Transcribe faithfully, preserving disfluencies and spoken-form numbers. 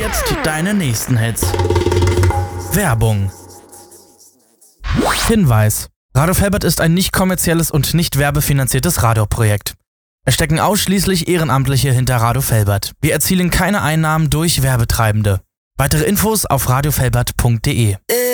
jetzt deine nächsten Hits. Werbung. Hinweis: Radio Felbert ist ein nicht kommerzielles und nicht werbefinanziertes Radioprojekt. Es stecken ausschließlich Ehrenamtliche hinter Radio Felbert. Wir erzielen keine Einnahmen durch Werbetreibende. Weitere Infos auf radio felbert punkt de.